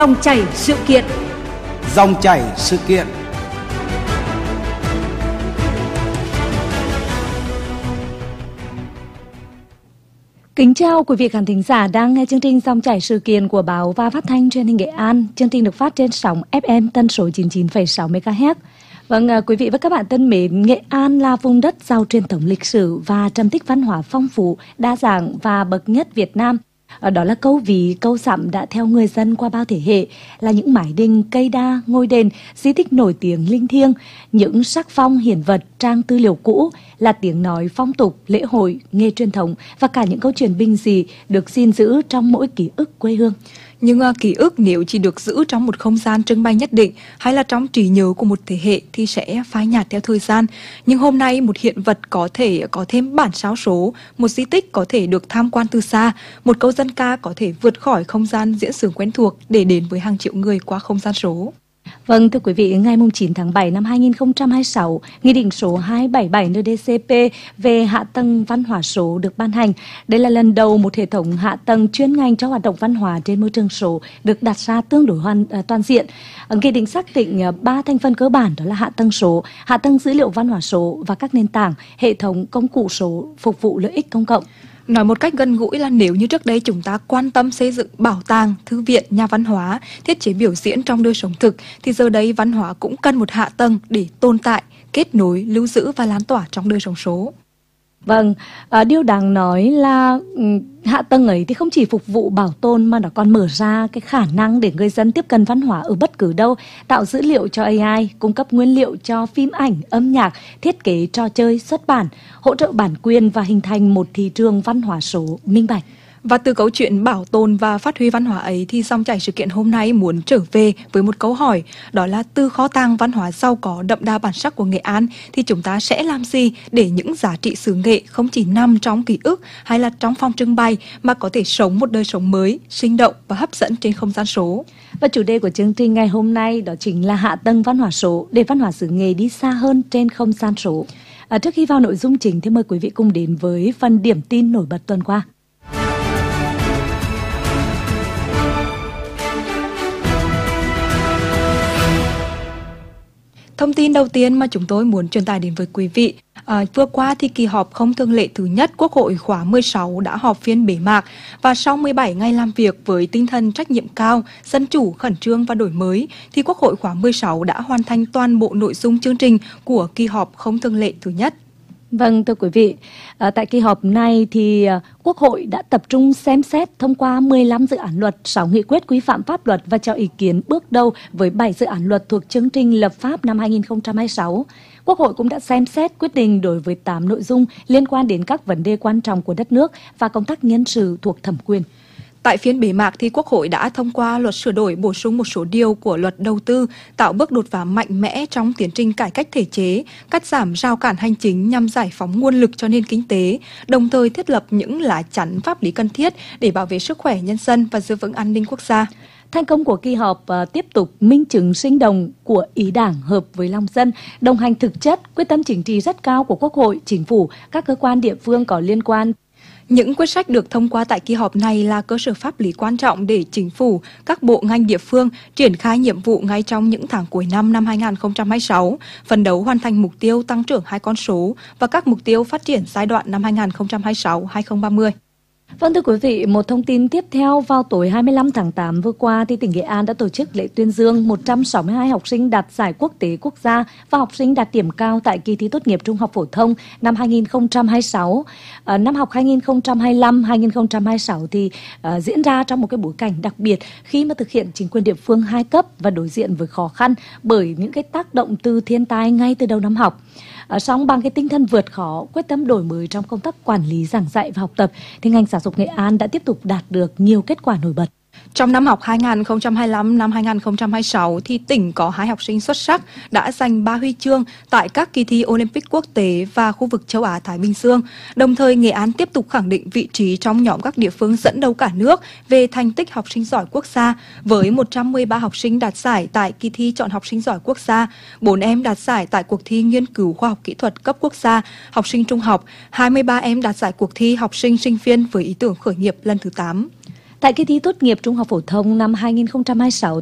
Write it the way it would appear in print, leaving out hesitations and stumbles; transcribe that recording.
Dòng chảy sự kiện. Dòng chảy sự kiện. Kính chào quý vị khán thính giả đang nghe chương trình Dòng chảy sự kiện của Báo và Phát thanh Truyền hình Nghệ An. Chương trình được phát trên sóng FM tần số 99,6 MHz. Vâng, quý vị và các bạn thân mến, Nghệ An là vùng đất giàu truyền thống lịch sử và trầm tích văn hóa phong phú, đa dạng và bậc nhất Việt Nam. Đó là câu ví, câu sẩm đã theo người dân qua bao thế hệ, là những mái đình, cây đa, ngôi đền, di tích nổi tiếng linh thiêng, những sắc phong hiển vật, trang tư liệu cũ, là tiếng nói phong tục, lễ hội, nghề truyền thống và cả những câu chuyện bình dị được gìn giữ trong mỗi ký ức quê hương. Nhưng ký ức nếu chỉ được giữ trong một không gian trưng bày nhất định hay là trong trí nhớ của một thế hệ thì sẽ phai nhạt theo thời gian. Nhưng hôm nay một hiện vật có thể có thêm bản sao số, một di tích có thể được tham quan từ xa, một câu dân ca có thể vượt khỏi không gian diễn xướng quen thuộc để đến với hàng triệu người qua không gian số. Vâng, thưa quý vị, ngày 9 tháng 7 năm 2026, Nghị định số 277 NDCP về hạ tầng văn hóa số được ban hành. Đây là lần đầu một hệ thống hạ tầng chuyên ngành cho hoạt động văn hóa trên môi trường số được đặt ra tương đối toàn diện. Nghị định xác định 3 thành phần cơ bản, đó là hạ tầng số, hạ tầng dữ liệu văn hóa số và các nền tảng, hệ thống công cụ số phục vụ lợi ích công cộng. Nói một cách gần gũi là nếu như trước đây chúng ta quan tâm xây dựng bảo tàng, thư viện, nhà văn hóa, thiết chế biểu diễn trong đời sống thực, thì giờ đây văn hóa cũng cần một hạ tầng để tồn tại, kết nối, lưu giữ và lan tỏa trong đời sống số. Vâng, điều đáng nói là hạ tầng ấy thì không chỉ phục vụ bảo tồn mà nó còn mở ra cái khả năng để người dân tiếp cận văn hóa ở bất cứ đâu, tạo dữ liệu cho AI, cung cấp nguyên liệu cho phim ảnh, âm nhạc, thiết kế trò chơi, xuất bản, hỗ trợ bản quyền và hình thành một thị trường văn hóa số minh bạch. Và từ câu chuyện bảo tồn và phát huy văn hóa ấy thì Dòng chảy sự kiện hôm nay muốn trở về với một câu hỏi, đó là từ kho tàng văn hóa giàu có đậm đà bản sắc của Nghệ An thì chúng ta sẽ làm gì để những giá trị xứ nghệ không chỉ nằm trong ký ức hay là trong phòng trưng bày mà có thể sống một đời sống mới, sinh động và hấp dẫn trên không gian số. Và chủ đề của chương trình ngày hôm nay đó chính là hạ tầng văn hóa số để văn hóa xứ nghệ đi xa hơn trên không gian số. Trước khi vào nội dung chính thì mời quý vị cùng đến với phần điểm tin nổi bật tuần qua. Thông tin đầu tiên mà chúng tôi muốn truyền tải đến với quý vị, vừa qua thì kỳ họp không thường lệ thứ nhất Quốc hội khóa 16 đã họp phiên bế mạc và sau 17 ngày làm việc với tinh thần trách nhiệm cao, dân chủ, khẩn trương và đổi mới thì Quốc hội khóa 16 đã hoàn thành toàn bộ nội dung chương trình của kỳ họp không thường lệ thứ nhất. Vâng, thưa quý vị, tại kỳ họp này thì Quốc hội đã tập trung xem xét thông qua 15 dự án luật, 6 nghị quyết quy phạm pháp luật và cho ý kiến bước đầu với 7 dự án luật thuộc chương trình lập pháp năm 2026. Quốc hội cũng đã xem xét quyết định đối với 8 nội dung liên quan đến các vấn đề quan trọng của đất nước và công tác nhân sự thuộc thẩm quyền. Tại phiên bế mạc thì Quốc hội đã thông qua luật sửa đổi bổ sung một số điều của luật đầu tư, tạo bước đột phá mạnh mẽ trong tiến trình cải cách thể chế, cắt giảm rào cản hành chính nhằm giải phóng nguồn lực cho nền kinh tế, đồng thời thiết lập những lá chắn pháp lý cần thiết để bảo vệ sức khỏe nhân dân và giữ vững an ninh quốc gia. Thành công của kỳ họp tiếp tục minh chứng sinh động của ý Đảng hợp với lòng dân, đồng hành thực chất, quyết tâm chính trị rất cao của Quốc hội, Chính phủ, các cơ quan địa phương có liên quan. Những quyết sách được thông qua tại kỳ họp này là cơ sở pháp lý quan trọng để Chính phủ, các bộ ngành địa phương triển khai nhiệm vụ ngay trong những tháng cuối năm 2026, phấn đấu hoàn thành mục tiêu tăng trưởng 2 con số và các mục tiêu phát triển giai đoạn năm 2026-2030. Vâng, thưa quý vị, một thông tin tiếp theo, vào tối 25 tháng 8 vừa qua thì tỉnh Nghệ An đã tổ chức lễ tuyên dương 162 học sinh đạt giải quốc tế quốc gia và học sinh đạt điểm cao tại kỳ thi tốt nghiệp trung học phổ thông năm 2026. Năm học 2025-2026 thì diễn ra trong một cái bối cảnh đặc biệt khi mà thực hiện chính quyền địa phương 2 cấp và đối diện với khó khăn bởi những cái tác động từ thiên tai ngay từ đầu năm học. Song bằng cái tinh thần vượt khó, quyết tâm đổi mới trong công tác quản lý giảng dạy và học tập thì ngành giáo dục Nghệ An đã tiếp tục đạt được nhiều kết quả nổi bật. Trong năm học 2025 năm 2026 thì tỉnh có 2 học sinh xuất sắc đã giành 3 huy chương tại các kỳ thi Olympic quốc tế và khu vực châu Á Thái Bình Dương. Đồng thời Nghệ An tiếp tục khẳng định vị trí trong nhóm các địa phương dẫn đầu cả nước về thành tích học sinh giỏi quốc gia với 113 học sinh đạt giải tại kỳ thi chọn học sinh giỏi quốc gia, 4 em đạt giải tại cuộc thi nghiên cứu khoa học kỹ thuật cấp quốc gia, học sinh trung học, 23 em đạt giải cuộc thi học sinh sinh viên với ý tưởng khởi nghiệp lần thứ 8. Tại kỳ thi tốt nghiệp trung học phổ thông năm 2026